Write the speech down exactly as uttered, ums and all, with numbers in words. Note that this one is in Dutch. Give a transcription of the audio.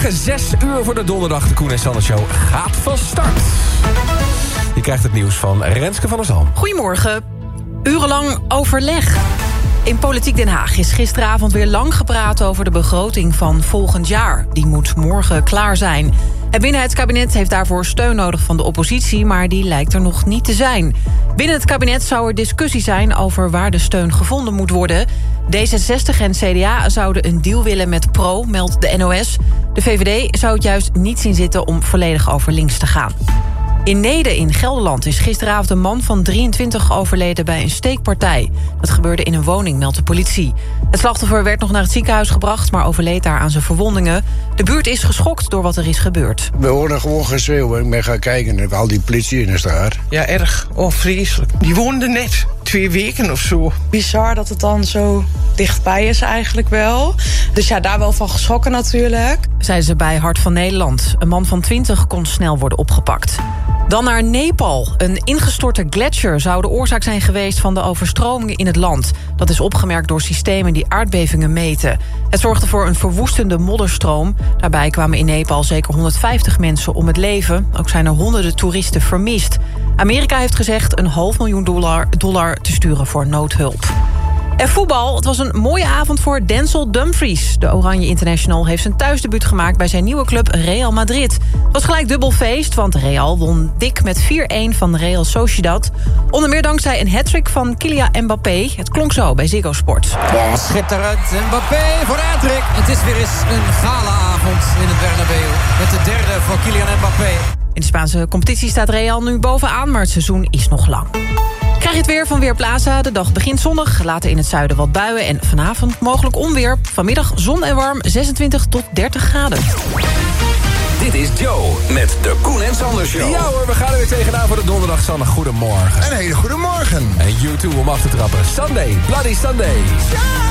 Goedemorgen, zes uur voor de donderdag. De Koen en Sander Show gaat van start. Je krijgt het nieuws van Renske van der Zalm. Goedemorgen. Urenlang overleg. In Politiek Den Haag is gisteravond weer lang gepraat over de begroting van volgend jaar. Die moet morgen klaar zijn. Het minderheidskabinet heeft daarvoor steun nodig van de oppositie, maar die lijkt er nog niet te zijn. Binnen het kabinet zou er discussie zijn over waar de steun gevonden moet worden. D zesenzestig en C D A zouden een deal willen met Pro, meldt de N O S. De V V D zou het juist niet zien zitten om volledig over links te gaan. In Neede in Gelderland is gisteravond een man van drieëntwintig overleden bij een steekpartij. Dat gebeurde in een woning, meldt de politie. Het slachtoffer werd nog naar het ziekenhuis gebracht, maar overleed daar aan zijn verwondingen. De buurt is geschokt door wat er is gebeurd. We horen gewoon geschreeuw. Ik ben gaan kijken en al die politie in de straat. Ja, erg. Oh, vreselijk. Die woonde net twee weken of zo. Bizar dat het dan zo dichtbij is eigenlijk wel. Dus ja, daar wel van geschrokken natuurlijk. Zeiden ze bij Hart van Nederland. Een man van twintig kon snel worden opgepakt. Dan naar Nepal. Een ingestorte gletsjer zou de oorzaak zijn geweest van de overstromingen in het land. Dat is opgemerkt door systemen die aardbevingen meten. Het zorgde voor een verwoestende modderstroom. Daarbij kwamen in Nepal zeker honderdvijftig mensen om het leven. Ook zijn er honderden toeristen vermist. Amerika heeft gezegd een half miljoen dollar, dollar te sturen voor noodhulp. En voetbal, het was een mooie avond voor Denzel Dumfries. De Oranje International heeft zijn thuisdebuut gemaakt bij zijn nieuwe club Real Madrid. Het was gelijk dubbel feest, want Real won dik met vier-een van Real Sociedad. Onder meer dankzij een hattrick van Kylian Mbappé. Het klonk zo bij Ziggo Sport. Ja, schitterend. Mbappé voor de hattrick. Het is weer eens een galaavond in het Bernabeu. Met de derde voor Kylian Mbappé. In de Spaanse competitie staat Real nu bovenaan, maar het seizoen is nog lang. Krijg je het weer van Weerplaza. De dag begint zonnig, later in het zuiden wat buien... en vanavond mogelijk onweer. Vanmiddag zon en warm, zesentwintig tot dertig graden. Dit is Joe met de Koen en Sander Show. Ja hoor, we gaan er weer tegenaan voor de donderdag. Sander, goedemorgen. Een hele goede morgen. En U twee om af te trappen. Sunday, Bloody Sunday.